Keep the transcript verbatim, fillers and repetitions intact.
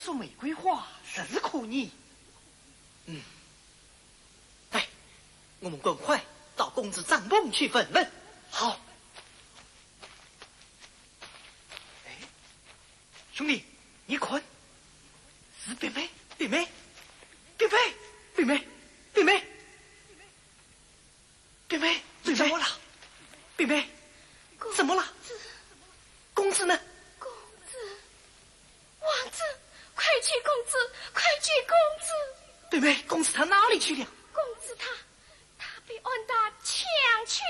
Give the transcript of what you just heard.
束玫瑰花是可你。 嗯，来，我们赶快到公子帐篷去问问。 好。哎，兄弟，你看，是表妹，表妹，表妹，表妹，表妹，表妹，怎么了？表妹，怎么了？公子呢？ 公子，王子，快去公子，快去公子！ 表妹，公子他哪里去了？